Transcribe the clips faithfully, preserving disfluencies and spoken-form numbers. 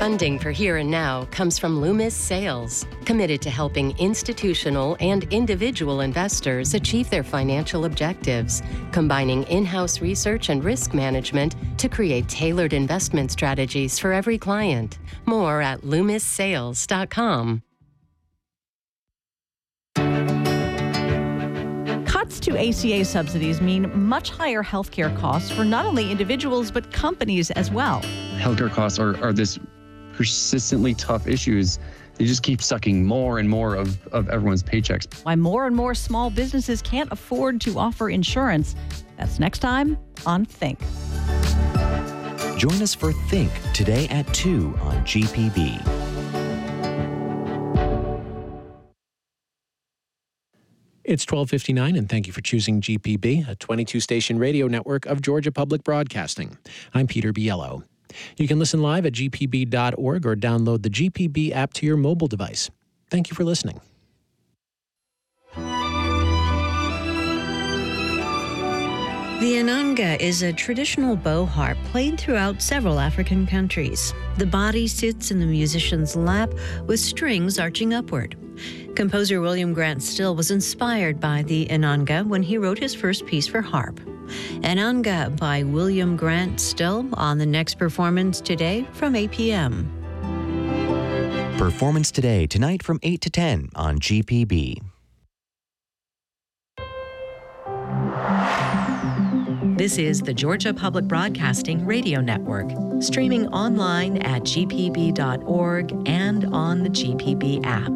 Funding for Here and Now comes from Loomis Sales, committed to helping institutional and individual investors achieve their financial objectives, combining in-house research and risk management to create tailored investment strategies for every client. More at loomis sales dot com. Cuts to A C A subsidies mean much higher healthcare costs for not only individuals but companies as well. Healthcare costs are, are this persistently tough issues. They just keep sucking more and more of, of everyone's paychecks. Why more and more small businesses can't afford to offer insurance. That's next time on Think. Join us for Think today at two on G P B. It's twelve fifty-nine, and thank you for choosing G P B, a twenty-two station radio network of Georgia Public Broadcasting. I'm Peter Biello. You can listen live at g p b dot org or download the G P B app to your mobile device. Thank you for listening. The inanga is a traditional bow harp played throughout several African countries. The body sits in the musician's lap with strings arching upward. Composer William Grant Still was inspired by the inanga when he wrote his first piece for harp. Inanga by William Grant Still on the next Performance Today from eight p.m. Performance Today, tonight from eight to ten on G P B. This is the Georgia Public Broadcasting Radio Network, streaming online at g p b dot org and on the G P B app.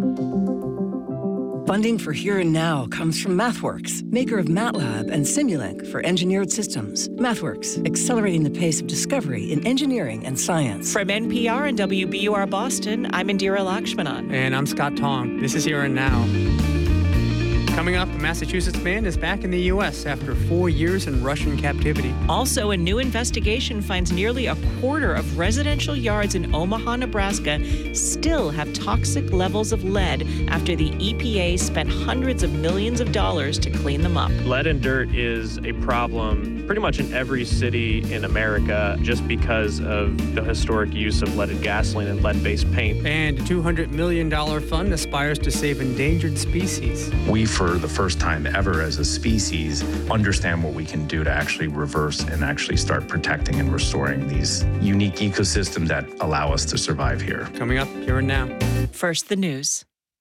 Funding for Here and Now comes from MathWorks, maker of MATLAB and Simulink for engineered systems. MathWorks, accelerating the pace of discovery in engineering and science. From N P R and W B U R Boston, I'm Indira Lakshmanan. And I'm Scott Tong. This is Here and Now. Coming up, a Massachusetts man is back in the U S after four years in Russian captivity. Also, a new investigation finds nearly a quarter of residential yards in Omaha, Nebraska still have toxic levels of lead after the E P A spent hundreds of millions of dollars to clean them up. Lead and dirt is a problem pretty much in every city in America just because of the historic use of leaded gasoline and lead-based paint. And a two hundred million dollars fund aspires to save endangered species. We, for the first time ever as a species, understand what we can do to actually reverse and actually start protecting and restoring these unique ecosystems that allow us to survive here. Coming up, Here and Now. First, the news.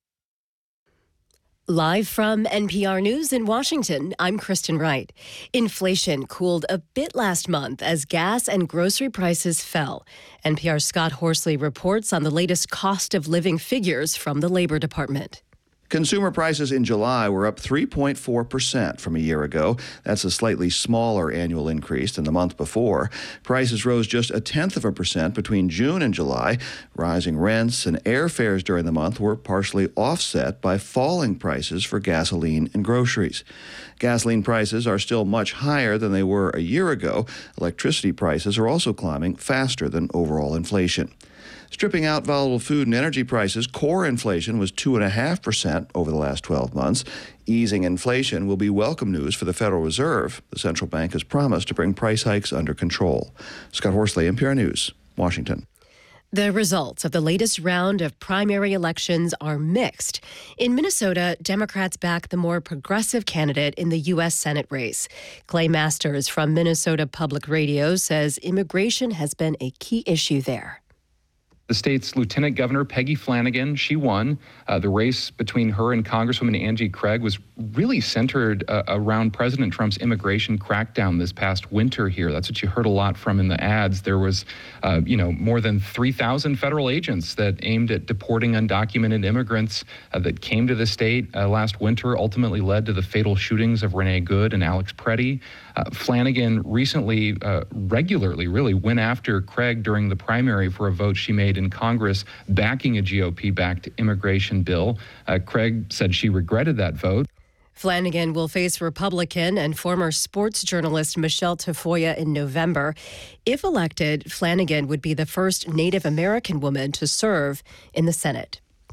Live from N P R News in Washington, I'm Kristen Wright. Inflation cooled a bit last month as gas and grocery prices fell. N P R's Scott Horsley reports on the latest cost of living figures from the Labor Department. Consumer prices in July were up three point four percent from a year ago. That's a slightly smaller annual increase than the month before. Prices rose just a tenth of a percent between June and July. Rising rents and airfares during the month were partially offset by falling prices for gasoline and groceries. Gasoline prices are still much higher than they were a year ago. Electricity prices are also climbing faster than overall inflation. Stripping out volatile food and energy prices, core inflation was two point five percent over the last twelve months. Easing inflation will be welcome news for the Federal Reserve. The central bank has promised to bring price hikes under control. Scott Horsley, N P R News, Washington. The results of the latest round of primary elections are mixed. In Minnesota, Democrats back the more progressive candidate in the U S Senate race. Clay Masters from Minnesota Public Radio says immigration has been a key issue there. The state's Lieutenant Governor, Peggy Flanagan, she won. Uh, the race between her and Congresswoman Angie Craig was really centered uh, around President Trump's immigration crackdown this past winter here. That's what you heard a lot from in the ads. There was, uh, you know, more than three thousand federal agents that aimed at deporting undocumented immigrants uh, that came to the state uh, last winter, ultimately led to the fatal shootings of Renee Good and Alex Preddy. Uh, Flanagan recently, uh, regularly really, went after Craig during the primary for a vote she made in Congress backing a G O P-backed immigration bill. Uh, Craig said she regretted that vote. Flanagan will face Republican and former sports journalist Michelle Tafoya in November. If elected, Flanagan would be the first Native American woman to serve in the Senate.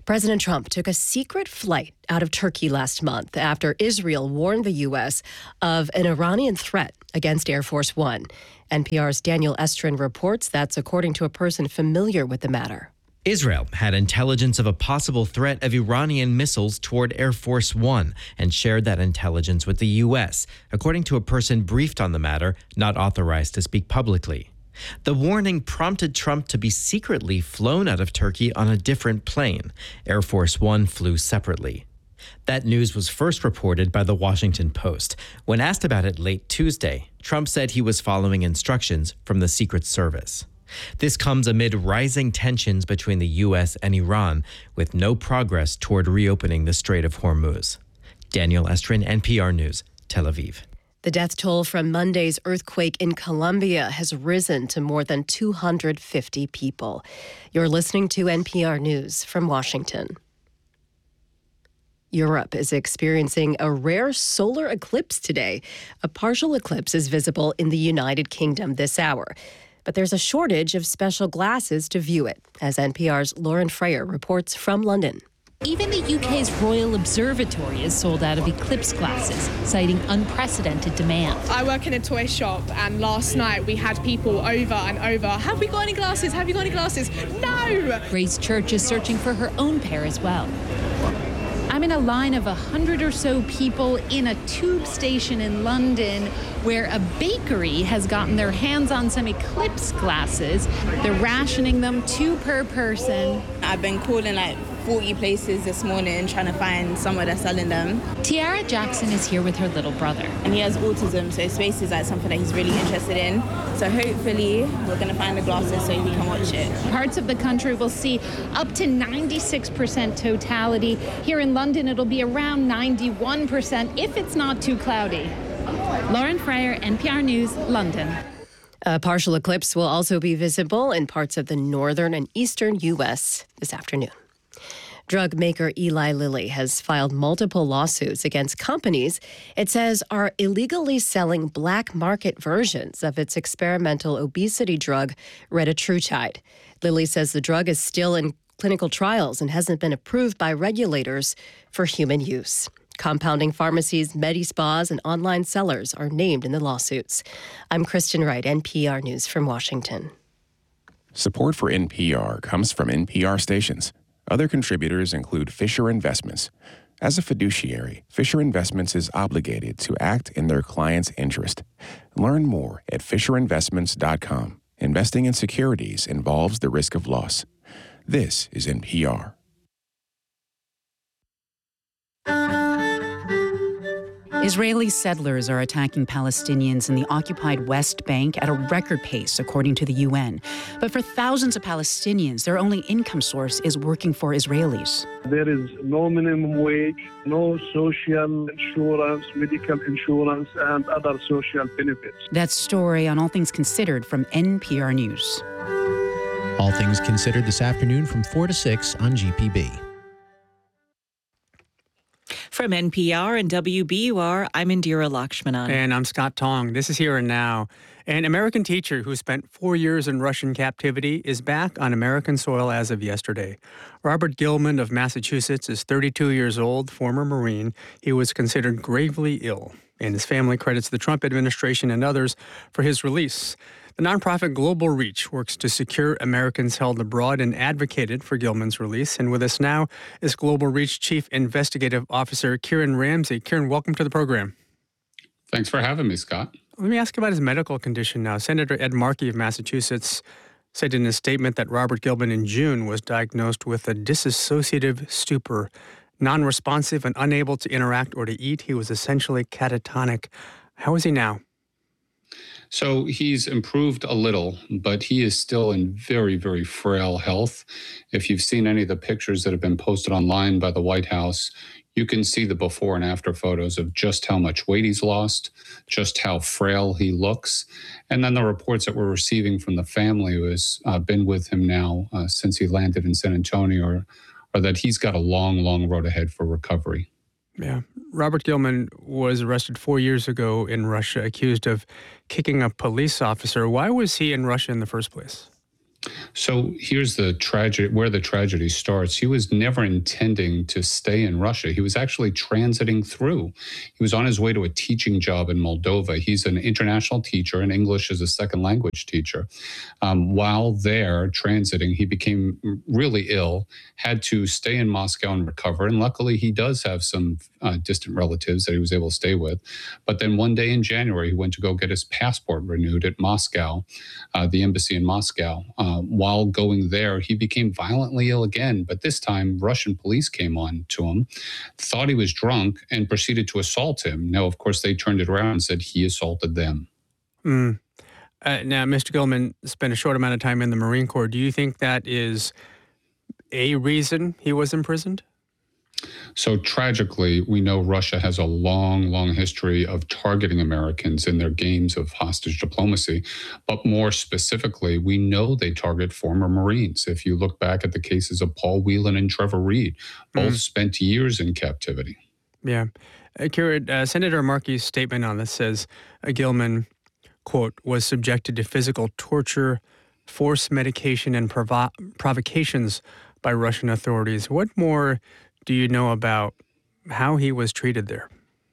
President Trump took a secret flight out of Turkey last month after Israel warned the U S of an Iranian threat against Air Force One. N P R's Daniel Estrin reports that's according to a person familiar with the matter. Israel had intelligence of a possible threat of Iranian missiles toward Air Force One and shared that intelligence with the U S, according to a person briefed on the matter, not authorized to speak publicly. The warning prompted Trump to be secretly flown out of Turkey on a different plane. Air Force One flew separately. That news was first reported by the Washington Post. When asked about it late Tuesday, Trump said he was following instructions from the Secret Service. This comes amid rising tensions between the U S and Iran, with no progress toward reopening the Strait of Hormuz. Daniel Estrin, N P R News, Tel Aviv. The death toll from Monday's earthquake in Colombia has risen to more than two hundred fifty people. You're listening to N P R News from Washington. Europe is experiencing a rare solar eclipse today. A partial eclipse is visible in the United Kingdom this hour. But there's a shortage of special glasses to view it, as N P R's Lauren Freyer reports from London. Even the U K's Royal Observatory is sold out of eclipse glasses, citing unprecedented demand. I work in a toy shop, and last night we had people over and over. Have we got any glasses? Have you got any glasses? No! Grace Church is searching for her own pair as well. I'm in a line of a hundred or so people in a tube station in London where a bakery has gotten their hands on some eclipse glasses. They're rationing them, two per person. I've been calling like forty places this morning trying to find somewhere that's selling them. Tiara Jackson is here with her little brother. And he has autism, so space is like something that he's really interested in. So hopefully we're going to find the glasses so he can watch it. Parts of the country will see up to ninety-six percent totality. Here in London, it'll be around ninety-one percent if it's not too cloudy. Lauren Freyer, N P R News, London. A partial eclipse will also be visible in parts of the northern and eastern U S this afternoon. Drug maker Eli Lilly has filed multiple lawsuits against companies it says are illegally selling black market versions of its experimental obesity drug, retatrutide. Lilly says the drug is still in clinical trials and hasn't been approved by regulators for human use. Compounding pharmacies, medi-spas, and online sellers are named in the lawsuits. I'm Kristen Wright, N P R News from Washington. Support for N P R comes from N P R stations. Other contributors include Fisher Investments. As a fiduciary, Fisher Investments is obligated to act in their client's interest. Learn more at fisher investments dot com. Investing in securities involves the risk of loss. This is N P R. Israeli settlers are attacking Palestinians in the occupied West Bank at a record pace, according to the U N. But for thousands of Palestinians, their only income source is working for Israelis. There is no minimum wage, no social insurance, medical insurance, and other social benefits. That story on All Things Considered from N P R News. All Things Considered this afternoon from four to six on G P B. From N P R and W B U R, I'm Indira Lakshmanan. And I'm Scott Tong. This is Here and Now. An American teacher who spent four years in Russian captivity is back on American soil as of yesterday. Robert Gilman of Massachusetts is thirty-two years old, former Marine. He was considered gravely ill, and his family credits the Trump administration and others for his release. The nonprofit Global Reach works to secure Americans held abroad and advocated for Gilman's release. And with us now is Global Reach Chief Investigative Officer Kieran Ramsey. Kieran, welcome to the program. Thanks for having me, Scott. Let me ask about his medical condition now. Senator Ed Markey of Massachusetts said in a statement that Robert Gilman in June was diagnosed with a dissociative stupor, non-responsive and unable to interact or to eat. He was essentially catatonic. How is he now? So he's improved a little, but he is still in very, very frail health. If you've seen any of the pictures that have been posted online by the White House, you can see the before and after photos of just how much weight he's lost, just how frail he looks. And then the reports that we're receiving from the family who has uh, been with him now uh, since he landed in San Antonio are, are that he's got a long, long road ahead for recovery. Yeah. Robert Gilman was arrested four years ago in Russia, accused of kicking a police officer. Why was he in Russia in the first place? So here's the tragedy, where the tragedy starts. He was never intending to stay in Russia. He was actually transiting through. He was on his way to a teaching job in Moldova. He's an international teacher and English as a second language teacher. Um, while there transiting, he became really ill, had to stay in Moscow and recover. And luckily, he does have some uh, distant relatives that he was able to stay with. But then one day in January, he went to go get his passport renewed at Moscow, uh, the embassy in Moscow. Uh, while going there, he became violently ill again. But this time, Russian police came on to him, thought he was drunk, and proceeded to assault him. Now, of course, they turned it around and said he assaulted them. Mm. Uh, now, Mister Gilman spent a short amount of time in the Marine Corps. Do you think that is a reason he was imprisoned? So tragically, we know Russia has a long, long history of targeting Americans in their games of hostage diplomacy. But more specifically, we know they target former Marines. If you look back at the cases of Paul Whelan and Trevor Reed, both mm. spent years in captivity. Yeah. Uh, Kira, uh, Senator Markey's statement on this says uh, Gilman, quote, was subjected to physical torture, forced medication, and provo- provocations by Russian authorities. What more do you know about how he was treated there?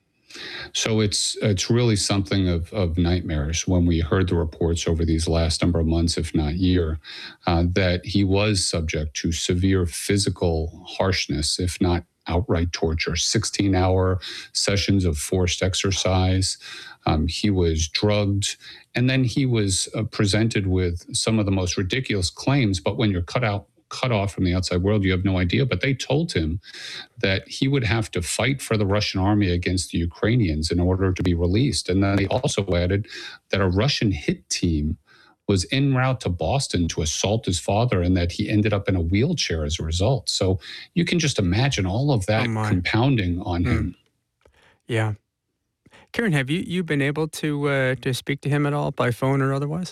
So it's it's really something of, of nightmares when we heard the reports over these last number of months, if not year, uh, that he was subject to severe physical harshness, if not outright torture, sixteen-hour sessions of forced exercise. Um, he was drugged, and then he was uh, presented with some of the most ridiculous claims. But when you're cut out, cut off from the outside world, you have no idea. But they told him that he would have to fight for the Russian army against the Ukrainians in order to be released. And then they also added that a Russian hit team was en route to Boston to assault his father, and that he ended up in a wheelchair as a result. So you can just imagine all of that oh compounding on mm. him. Yeah. Karen, have you, you been able to uh, to speak to him at all by phone or otherwise?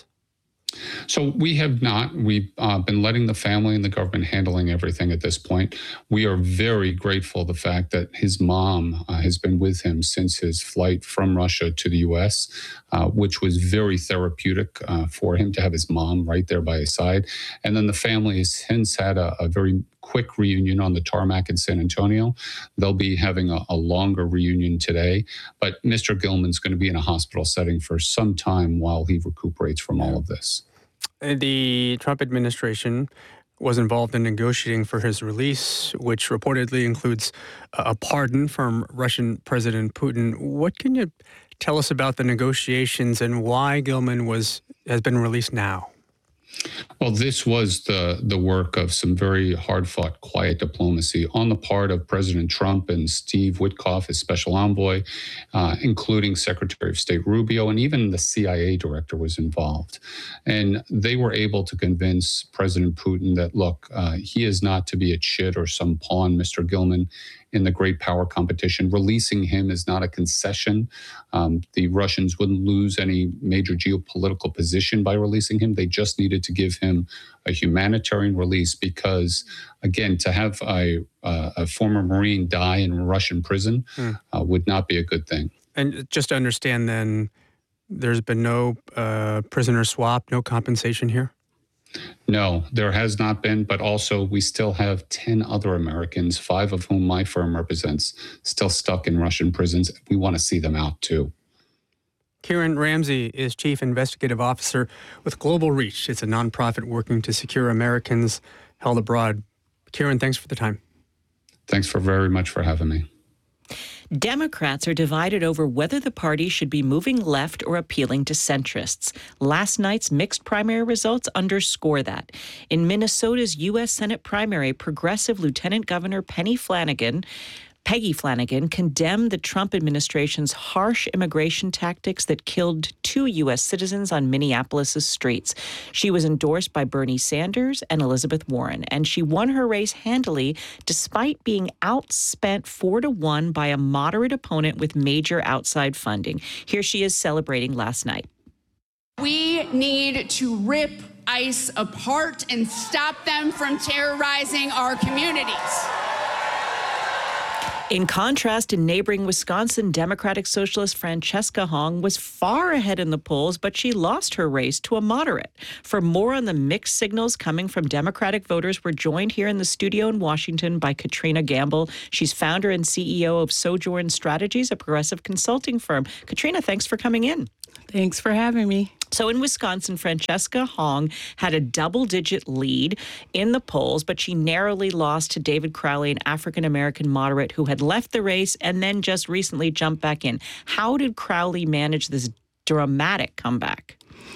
So we have not. We've uh, been letting the family and the government handling everything at this point. We are very grateful the fact that his mom uh, has been with him since his flight from Russia to the U S, uh, which was very therapeutic uh, for him to have his mom right there by his side. And then the family has since had a, a very quick reunion on the tarmac in San Antonio. They'll be having a, a longer reunion today. But Mister Gilman's going to be in a hospital setting for some time while he recuperates from all of this. The Trump administration was involved in negotiating for his release, which reportedly includes a pardon from Russian President Putin. What can you tell us about the negotiations and why Gilman was has been released now? Well, this was the, the work of some very hard-fought, quiet diplomacy on the part of President Trump and Steve Witkoff, his special envoy, uh, including Secretary of State Rubio, and even the C I A director was involved. And they were able to convince President Putin that, look, uh, he is not to be a chit or some pawn, Mister Gilman, in the great power competition. Releasing him is not a concession. Um, the Russians wouldn't lose any major geopolitical position by releasing him. They just needed to give him a humanitarian release because, again, to have a, uh, a former Marine die in a Russian prison mm. uh, would not be a good thing. And just to understand then, there's been no uh, prisoner swap, no compensation here? No, there has not been, but also we still have ten other Americans, five of whom my firm represents, still stuck in Russian prisons. We want to see them out too. Kieran Ramsey is Chief Investigative Officer with Global Reach. It's a nonprofit working to secure Americans held abroad. Kieran, thanks for the time. Thanks for very much for having me. Democrats are divided over whether the party should be moving left or appealing to centrists. Last night's mixed primary results underscore that. In Minnesota's U S Senate primary, progressive Lieutenant Governor Penny Flanagan Peggy Flanagan condemned the Trump administration's harsh immigration tactics that killed two U S citizens on Minneapolis' streets. She was endorsed by Bernie Sanders and Elizabeth Warren, and she won her race handily despite being outspent four to one by a moderate opponent with major outside funding. Here she is celebrating last night. We need to rip ICE apart and stop them from terrorizing our communities. In contrast, in neighboring Wisconsin, Democratic Socialist Francesca Hong was far ahead in the polls, but she lost her race to a moderate. For more on the mixed signals coming from Democratic voters, we're joined here in the studio in Washington by Katrina Gamble. She's founder and C E O of Sojourn Strategies, a progressive consulting firm. Katrina, thanks for coming in. Thanks for having me. So in Wisconsin, Francesca Hong had a double-digit lead in the polls, but she narrowly lost to David Crowley, an African-American moderate who had left the race and then just recently jumped back in. How did Crowley manage this dramatic comeback?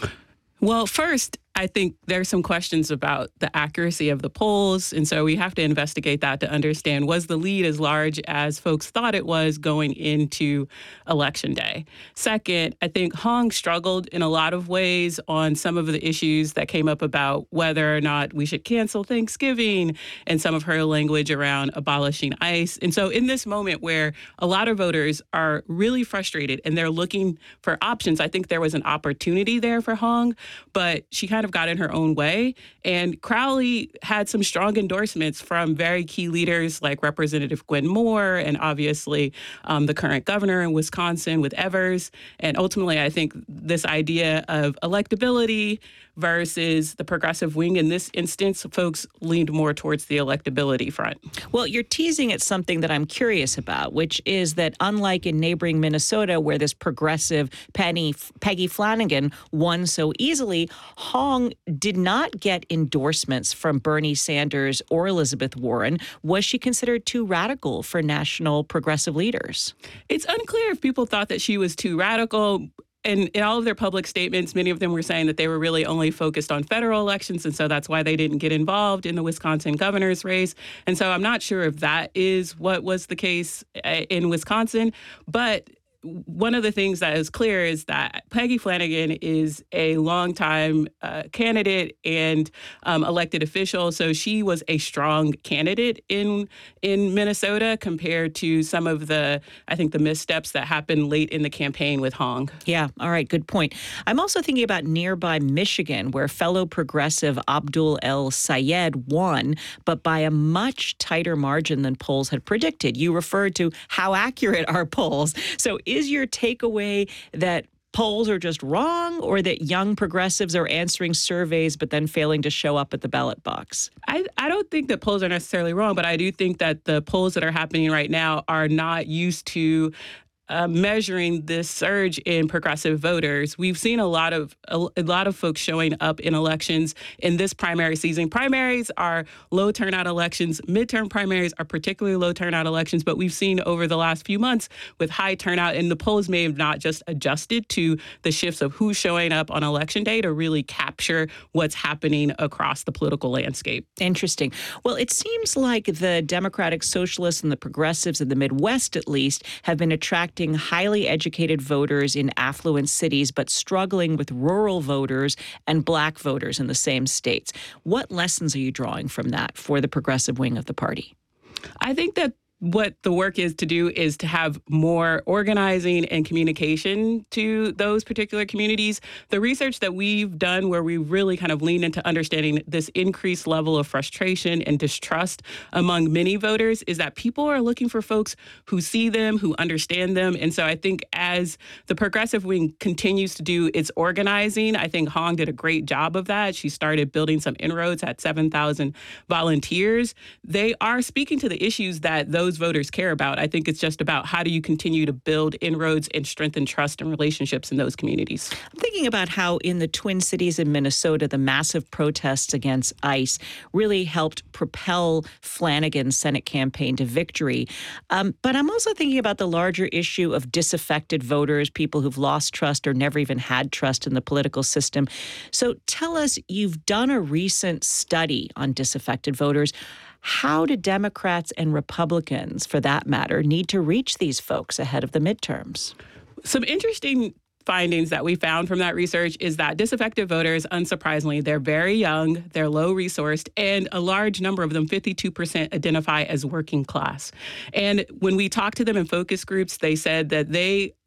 Well, first, I think there's some questions about the accuracy of the polls, and so we have to investigate that to understand, was the lead as large as folks thought it was going into Election Day? Second, I think Hong struggled in a lot of ways on some of the issues that came up about whether or not we should cancel Thanksgiving and some of her language around abolishing ICE. And so in this moment where a lot of voters are really frustrated and they're looking for options, I think there was an opportunity there for Hong, but she kind of got in her own way. And Crowley had some strong endorsements from very key leaders like Representative Gwen Moore and obviously um, the current governor in Wisconsin with Evers. And ultimately, I think this idea of electability versus the progressive wing, in this instance, folks leaned more towards the electability front. Well, you're teasing at something that I'm curious about, which is that unlike in neighboring Minnesota, where this progressive Penny, Peggy Flanagan won so easily, Hong did not get endorsements from Bernie Sanders or Elizabeth Warren. Was she considered too radical for national progressive leaders? It's unclear if people thought that she was too radical. And in all of their public statements, many of them were saying that they were really only focused on federal elections, and so that's why they didn't get involved in the Wisconsin governor's race. And so I'm not sure if that is what was the case in Wisconsin, but one of the things that is clear is that Peggy Flanagan is a longtime uh, candidate and um, elected official. So she was a strong candidate in in Minnesota compared to some of the, I think, the missteps that happened late in the campaign with Hong. Yeah. All right. Good point. I'm also thinking about nearby Michigan, where fellow progressive Abdul El Sayed won, but by a much tighter margin than polls had predicted. You referred to how accurate are polls. So is your takeaway that polls are just wrong, or that young progressives are answering surveys but then failing to show up at the ballot box? I, I don't think that polls are necessarily wrong, but I do think that the polls that are happening right now are not used to Uh, measuring this surge in progressive voters. We've seen a lot of a, a lot of folks showing up in elections in this primary season. Primaries are low turnout elections. Midterm primaries are particularly low turnout elections, but we've seen over the last few months with high turnout, and the polls may have not just adjusted to the shifts of who's showing up on election day to really capture what's happening across the political landscape. Interesting. Well, it seems like the Democratic Socialists and the progressives in the Midwest, at least, have been attracting highly educated voters in affluent cities, but struggling with rural voters and black voters in the same states. What lessons are you drawing from that for the progressive wing of the party? I think that what the work is to do is to have more organizing and communication to those particular communities. The research that we've done, where we really kind of lean into understanding this increased level of frustration and distrust among many voters, is that people are looking for folks who see them, who understand them. And so I think as the progressive wing continues to do its organizing, I think Hong did a great job of that. She started building some inroads at seven thousand volunteers. They are speaking to the issues that those voters care about. I think it's just about how do you continue to build inroads and strengthen trust and relationships in those communities. I'm thinking about how in the Twin Cities in Minnesota, the massive protests against ICE really helped propel Flanagan's Senate campaign to victory. Um, but I'm also thinking about the larger issue of disaffected voters, people who've lost trust or never even had trust in the political system. So tell us, you've done a recent study on disaffected voters. How do Democrats and Republicans, for that matter, need to reach these folks ahead of the midterms? Some interesting findings that we found from that research is that disaffected voters, unsurprisingly, they're very young, they're low resourced, and a large number of them, fifty-two percent, identify as working class. And when we talked to them in focus groups, they said that they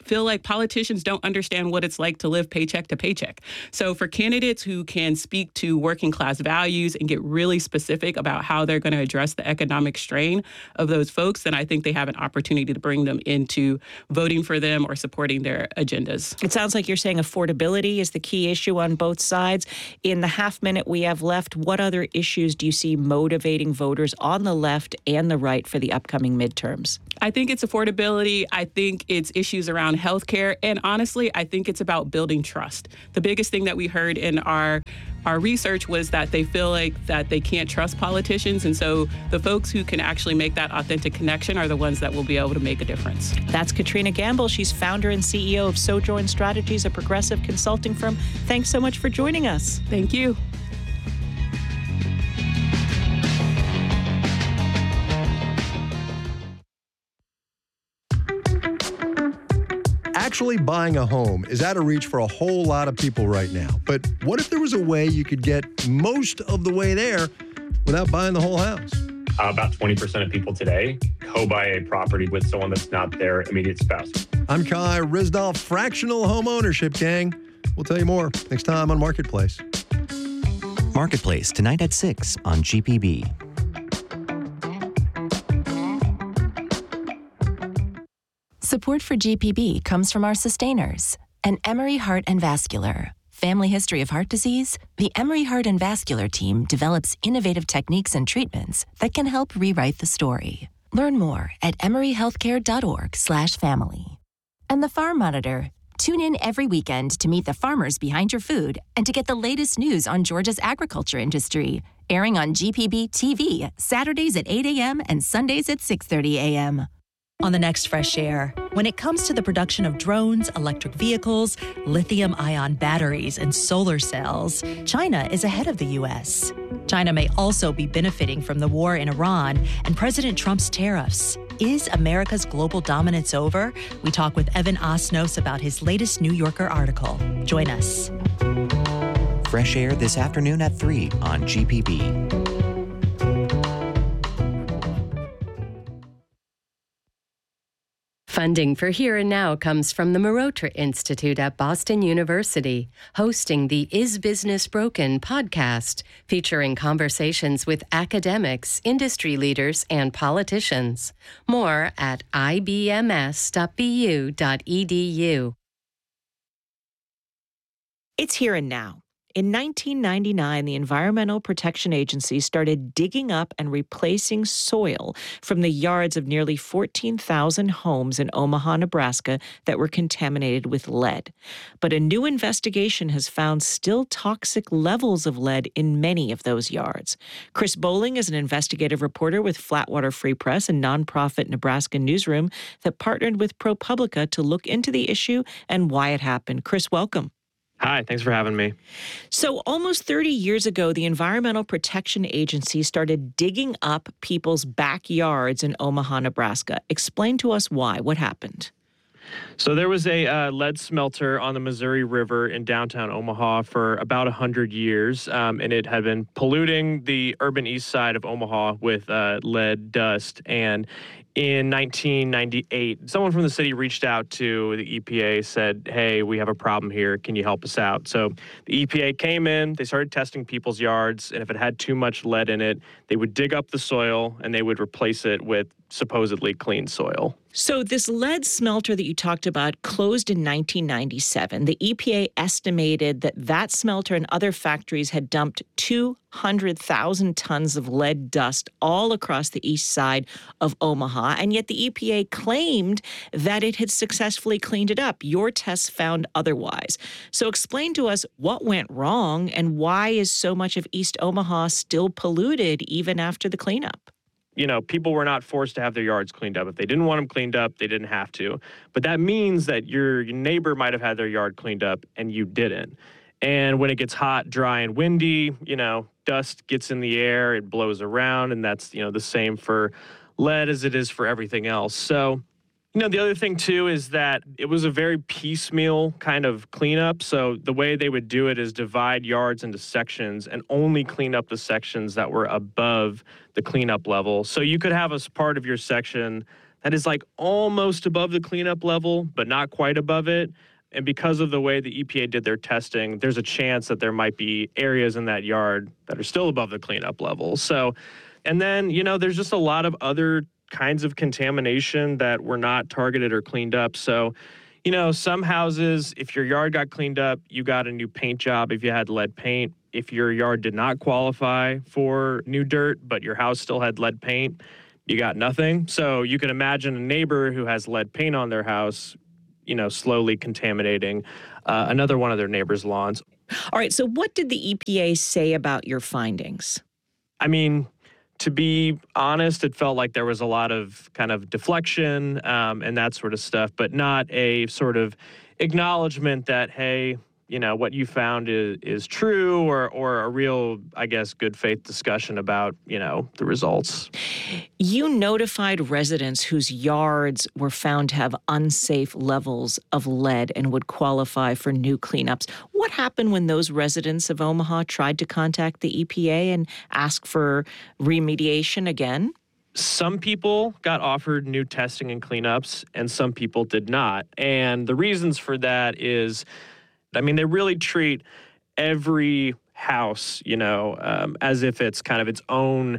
feel like politicians don't understand what it's like to live paycheck to paycheck. So for candidates who can speak to working class values and get really specific about how they're going to address the economic strain of those folks, then I think they have an opportunity to bring them into voting for them or supporting their agendas. It sounds like you're saying affordability is the key issue on both sides. In the half minute we have left, what other issues do you see motivating voters on the left and the right for the upcoming midterms? I think it's affordability. I think it's issues around healthcare. And honestly, I think it's about building trust. The biggest thing that we heard in our our research was that they feel like that they can't trust politicians. And so the folks who can actually make that authentic connection are the ones that will be able to make a difference. That's Katrina Gamble. She's founder and C E O of Sojourn Strategies, a progressive consulting firm. Thanks so much for joining us. Thank you. Actually buying a home is out of reach for a whole lot of people right now. But what if there was a way you could get most of the way there without buying the whole house? Uh, about twenty percent of people today co-buy a property with someone that's not their immediate spouse. I'm Kai Ryssdal, Fractional Home Ownership Gang. We'll tell you more next time on Marketplace. Marketplace, tonight at six on G P B. Support for G P B comes from our sustainers and Emory Heart and Vascular. Family history of heart disease? The Emory Heart and Vascular team develops innovative techniques and treatments that can help rewrite the story. Learn more at emoryhealthcare.org slash family. And the Farm Monitor. Tune in every weekend to meet the farmers behind your food and to get the latest news on Georgia's agriculture industry. Airing on G P B T V, Saturdays at eight a.m. and Sundays at six thirty a.m. On the next Fresh Air, when it comes to the production of drones, electric vehicles, lithium-ion batteries, and solar cells, China is ahead of the U S. China may also be benefiting from the war in Iran and President Trump's tariffs. Is America's global dominance over? We talk with Evan Osnos about his latest New Yorker article. Join us. Fresh Air this afternoon at three on G P B. Funding for Here and Now comes from the Marotra Institute at Boston University, hosting the Is Business Broken podcast, featuring conversations with academics, industry leaders, and politicians. More at I B M S dot B U dot E D U. It's Here and Now. In nineteen ninety-nine, the Environmental Protection Agency started digging up and replacing soil from the yards of nearly fourteen thousand homes in Omaha, Nebraska that were contaminated with lead. But a new investigation has found still toxic levels of lead in many of those yards. Chris Bowling is an investigative reporter with Flatwater Free Press, a nonprofit Nebraska newsroom that partnered with ProPublica to look into the issue and why it happened. Chris, welcome. Hi, thanks for having me. So almost thirty years ago, the Environmental Protection Agency started digging up people's backyards in Omaha, Nebraska. Explain to us why. What happened? So there was a uh, lead smelter on the Missouri River in downtown Omaha for about one hundred years, um, and it had been polluting the urban east side of Omaha with uh, lead dust. And in nineteen ninety-eight, someone from the city reached out to the E P A, said, hey, we have a problem here. Can you help us out? So the E P A came in, they started testing people's yards, and if it had too much lead in it, they would dig up the soil and they would replace it with supposedly clean soil. So this lead smelter that you talked about closed in nineteen ninety-seven. The E P A estimated that that smelter and other factories had dumped two hundred thousand tons of lead dust all across the east side of Omaha, and yet the E P A claimed that it had successfully cleaned it up. Your tests found otherwise. So explain to us what went wrong and why is so much of East Omaha still polluted even after the cleanup? You know, people were not forced to have their yards cleaned up. If they didn't want them cleaned up, they didn't have to. But that means that your, your neighbor might have had their yard cleaned up and you didn't. And when it gets hot, dry, and windy, you know, dust gets in the air, it blows around, and that's, you know, the same for lead as it is for everything else. So, you know, the other thing, too, is that it was a very piecemeal kind of cleanup. So the way they would do it is divide yards into sections and only clean up the sections that were above the cleanup level. So you could have a part of your section that is like almost above the cleanup level, but not quite above it. And because of the way the E P A did their testing, there's a chance that there might be areas in that yard that are still above the cleanup level. So, and then, you know, there's just a lot of other kinds of contamination that were not targeted or cleaned up. So, you know, some houses, if your yard got cleaned up, you got a new paint job if you had lead paint. If your yard did not qualify for new dirt, but your house still had lead paint, you got nothing. So you can imagine a neighbor who has lead paint on their house, you know, slowly contaminating uh, another one of their neighbors' lawns. All right, so what did the E P A say about your findings? I mean, to be honest, it felt like there was a lot of kind of deflection um, and that sort of stuff, but not a sort of acknowledgement that, hey, you know, what you found is, is true, or or a real, I guess, good faith discussion about, you know, the results. You notified residents whose yards were found to have unsafe levels of lead and would qualify for new cleanups. What happened when those residents of Omaha tried to contact the E P A and ask for remediation again? Some people got offered new testing and cleanups, and some people did not. And the reasons for that is, I mean, they really treat every house, you know, um, as if it's kind of its own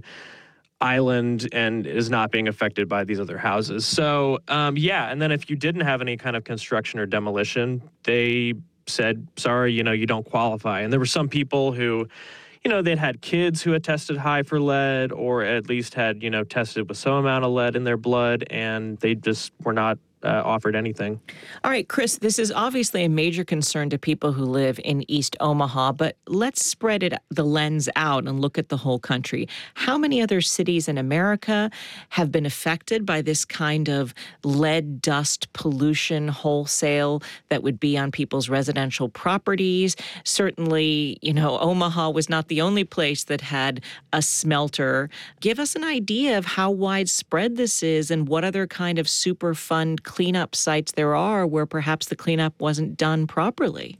island and is not being affected by these other houses. So, um, yeah, and then if you didn't have any kind of construction or demolition, they said, sorry, you know, you don't qualify. And there were some people who, you know, they'd had kids who had tested high for lead, or at least had, you know, tested with some amount of lead in their blood, and they just were not Uh, offered anything. All right, Chris, this is obviously a major concern to people who live in East Omaha, but let's spread it the lens out and look at the whole country. How many other cities in America have been affected by this kind of lead dust pollution wholesale that would be on people's residential properties? Certainly, you know, Omaha was not the only place that had a smelter. Give us an idea of how widespread this is and what other kind of Superfund cleanup sites there are where perhaps the cleanup wasn't done properly.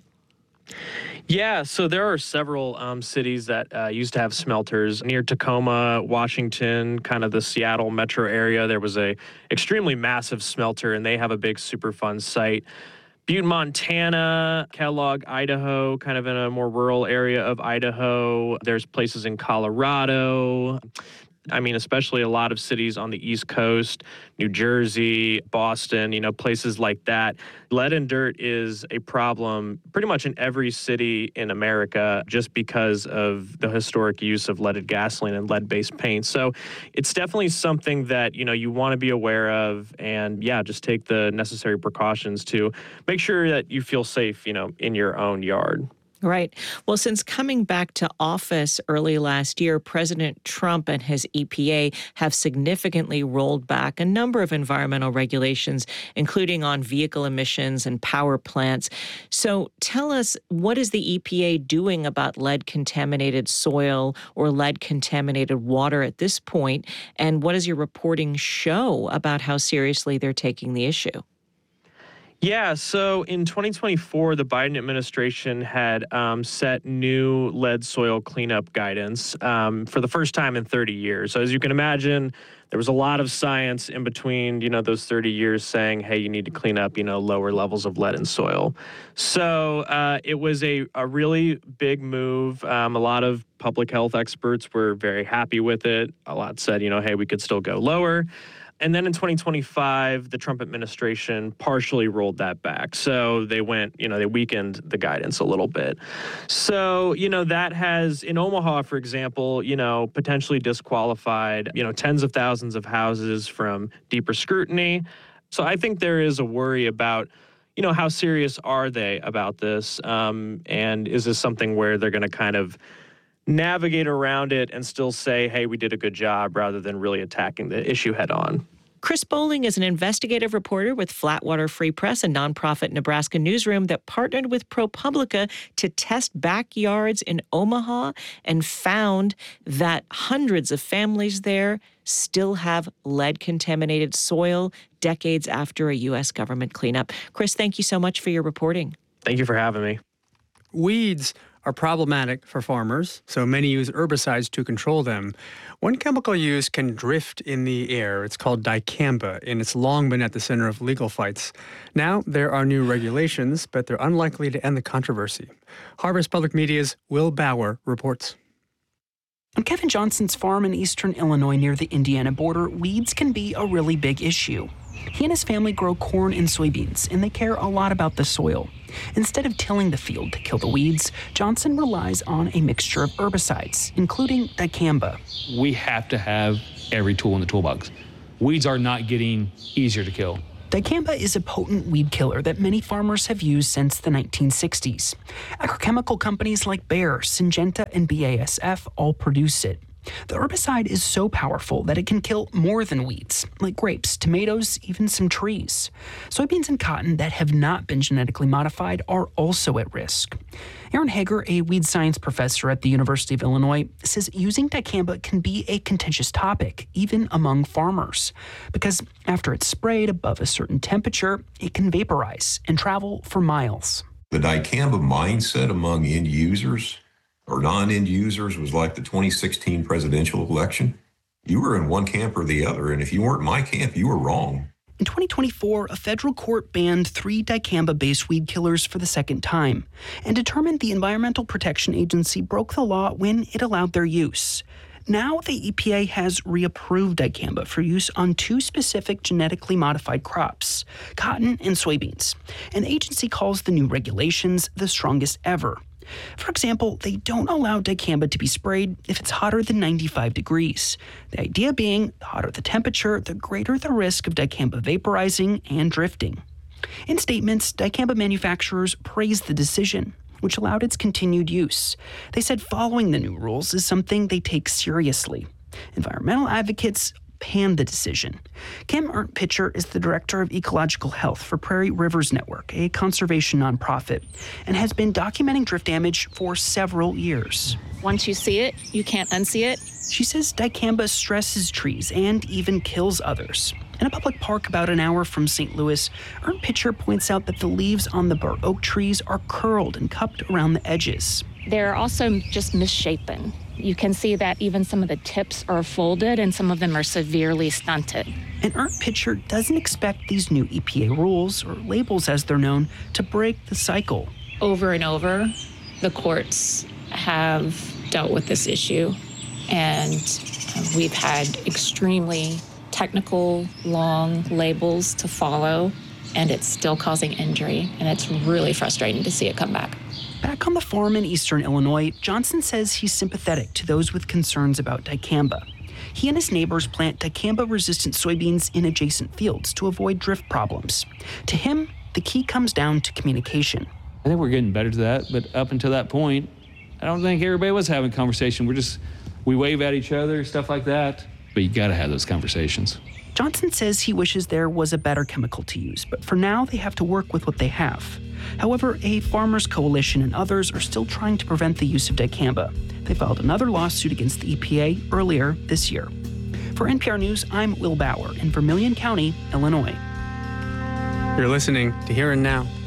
Yeah, so there are several um, cities that uh, used to have smelters near Tacoma, Washington, kind of the Seattle metro area. There was a extremely massive smelter, and they have a big Superfund site. Butte, Montana, Kellogg, Idaho, kind of in a more rural area of Idaho. There's places in Colorado. I mean, especially a lot of cities on the East Coast, New Jersey, Boston, you know, places like that. Lead and dirt is a problem pretty much in every city in America just because of the historic use of leaded gasoline and lead-based paint. So it's definitely something that, you know, you want to be aware of, and yeah, just take the necessary precautions to make sure that you feel safe, you know, in your own yard. Right. Well, since coming back to office early last year, President Trump and his E P A have significantly rolled back a number of environmental regulations, including on vehicle emissions and power plants. So tell us, what is the E P A doing about lead-contaminated soil or lead-contaminated water at this point? And what does your reporting show about how seriously they're taking the issue? Yeah, so in twenty twenty-four, the Biden administration had um, set new lead soil cleanup guidance um, for the first time in thirty years. So as you can imagine, there was a lot of science in between, you know, those thirty years saying, hey, you need to clean up, you know, lower levels of lead in soil. So uh, it was a, a really big move. Um, a lot of public health experts were very happy with it. A lot said, you know, hey, we could still go lower. And then in twenty twenty-five, the Trump administration partially rolled that back. So they went, you know, they weakened the guidance a little bit. So, you know, that has, in Omaha, for example, you know, potentially disqualified, you know, tens of thousands of houses from deeper scrutiny. So I think there is a worry about, you know, how serious are they about this? Um, and is this something where they're going to kind of navigate around it and still say, hey, we did a good job, rather than really attacking the issue head on? Chris Bowling is an investigative reporter with Flatwater Free Press, a nonprofit Nebraska newsroom that partnered with ProPublica to test backyards in Omaha and found that hundreds of families there still have lead-contaminated soil decades after a U S government cleanup. Chris, thank you so much for your reporting. Thank you for having me. Weeds are problematic for farmers, so many use herbicides to control them. One chemical used can drift in the air. It's called dicamba, and it's long been at the center of legal fights. Now there are new regulations, but they're unlikely to end the controversy. Harvest Public Media's Will Bauer reports. On Kevin Johnson's farm in eastern Illinois near the Indiana border, weeds can be a really big issue. He and his family grow corn and soybeans, and they care a lot about the soil. Instead of tilling the field to kill the weeds, Johnson relies on a mixture of herbicides, including dicamba. We have to have every tool in the toolbox. Weeds are not getting easier to kill. Dicamba is a potent weed killer that many farmers have used since the nineteen sixties. Agrochemical companies like Bayer, Syngenta, and B A S F all produce it. The herbicide is so powerful that it can kill more than weeds, like grapes, tomatoes, even some trees. Soybeans and cotton that have not been genetically modified are also at risk. Aaron Hager, a weed science professor at the University of Illinois, says using dicamba can be a contentious topic, even among farmers, because after it's sprayed above a certain temperature, it can vaporize and travel for miles. The dicamba mindset among end users or non-end users was like the twenty sixteen presidential election. You were in one camp or the other, and if you weren't in my camp, you were wrong. In twenty twenty-four, a federal court banned three dicamba-based weed killers for the second time and determined the Environmental Protection Agency broke the law when it allowed their use. Now the E P A has reapproved dicamba for use on two specific genetically modified crops, cotton and soybeans. An agency calls the new regulations the strongest ever. For example, they don't allow dicamba to be sprayed if it's hotter than ninety-five degrees. The idea being, the hotter the temperature, the greater the risk of dicamba vaporizing and drifting. In statements, dicamba manufacturers praised the decision, which allowed its continued use. They said following the new rules is something they take seriously. Environmental advocates panned the decision. Kim Ernst-Pitcher is the director of ecological health for Prairie Rivers Network, a conservation nonprofit, and has been documenting drift damage for several years. Once you see it, you can't unsee it. She says dicamba stresses trees and even kills others. In a public park about an hour from Saint Louis, Ernst-Pitcher points out that the leaves on the bur oak trees are curled and cupped around the edges. They're also just misshapen. You can see that even some of the tips are folded and some of them are severely stunted. And Ernst-Pitcher doesn't expect these new E P A rules, or labels as they're known, to break the cycle. Over and over, the courts have dealt with this issue, and we've had extremely technical, long labels to follow, and it's still causing injury, and it's really frustrating to see it come back. Back on the farm in eastern Illinois, Johnson says he's sympathetic to those with concerns about dicamba. He and his neighbors plant dicamba-resistant soybeans in adjacent fields to avoid drift problems. To him, the key comes down to communication. I think we're getting better to that, but up until that point, I don't think everybody was having a conversation. We're just, we wave at each other, stuff like that. But you gotta have those conversations. Johnson says he wishes there was a better chemical to use, but for now they have to work with what they have. However, a farmers' coalition and others are still trying to prevent the use of dicamba. They filed another lawsuit against the E P A earlier this year. For N P R News, I'm Will Bauer in Vermilion County, Illinois. You're listening to Here and Now.